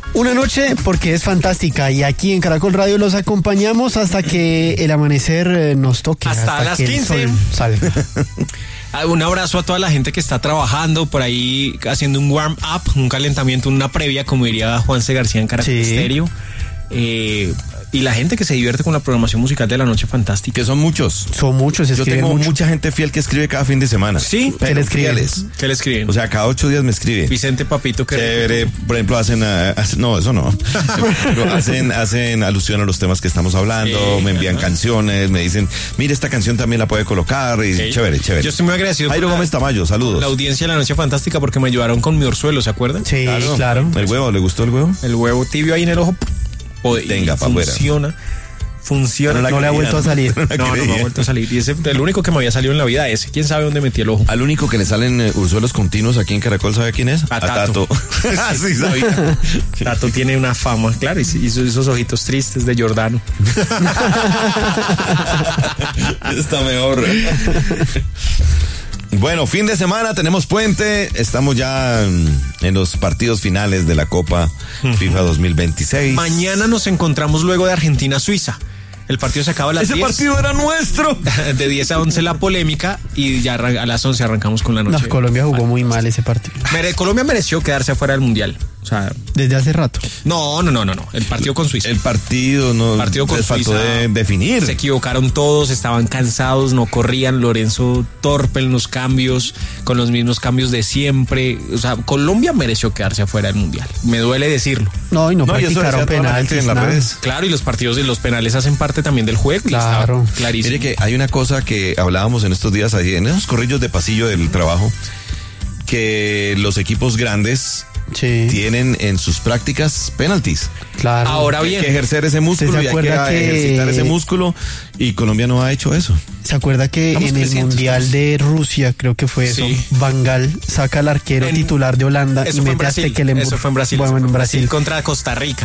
Una noche porque es fantástica y aquí en Caracol Radio los acompañamos hasta que el amanecer nos toque. Hasta las que 15. el sol salga. Un abrazo a toda la gente que está trabajando por ahí haciendo un warm-up, un calentamiento, una previa, como diría Juanse García en Caracol Estéreo. Y la gente que se divierte con la programación musical de la noche fantástica. Que son muchos. Son muchos. Yo tengo mucha gente fiel que escribe cada fin de semana. Sí, ¿qué le escriben? ¿Qué le escriben? O sea, cada 8 días me escribe. Vicente Papito, que chévere. Por ejemplo, no, eso no. Pero hacen alusión a los temas que estamos hablando, me envían canciones, me dicen, mire, esta canción también la puede colocar, y chévere. Yo estoy muy agradecido. Jairo Gómez Tamayo, saludos. La audiencia de la noche fantástica porque me ayudaron con mi orzuelo, ¿se acuerdan? Sí, claro. ¿El huevo? ¿Le gustó el huevo? El huevo tibio ahí en el ojo. Tenga, para afuera. Funciona. No le ha vuelto a salir. No me ha vuelto a salir. Y ese el único que me había salido en la vida ese. ¿Quién sabe dónde metí el ojo? Al único que le salen ursuelos continuos aquí en Caracol, ¿sabe quién es? A Tato. Sí, sabía. Tato tiene una fama, claro, y esos ojitos tristes de Giordano. Está mejor. Bueno, fin de semana, tenemos puente, estamos ya en los partidos finales de la Copa FIFA 2026. Mañana nos encontramos luego de Argentina-Suiza. El partido se acaba a las 10. ¡Ese partido era nuestro! De 10 a 11 la polémica y ya a las 11 arrancamos con la noche. No, Colombia jugó muy mal ese partido. Colombia mereció quedarse afuera del Mundial. O sea, desde hace rato. No. El partido con Suiza. El partido con les faltó Suiza, de definir. Se equivocaron todos, estaban cansados, no corrían. Lorenzo torpe en los cambios, con los mismos cambios de siempre. O sea, Colombia mereció quedarse afuera del Mundial. Me duele decirlo. No, y no practicaron penaltis en las redes. Claro, y los partidos de los penales hacen parte también del juego. Claro. Clarísimo. Mire que hay una cosa que hablábamos en estos días ahí, en esos corrillos de pasillo del trabajo, que los equipos grandes tienen en sus prácticas penaltis. Claro. Ahora bien, hay que ejercer ese músculo y hay que ejercitar ese músculo, y Colombia no ha hecho eso. ¿Se acuerda que en el Mundial de Rusia, creo que fue eso, Van Gaal saca al arquero titular de Holanda y mete a Stekelenburg? Eso fue en Brasil. Bueno, en Brasil. Contra Costa Rica.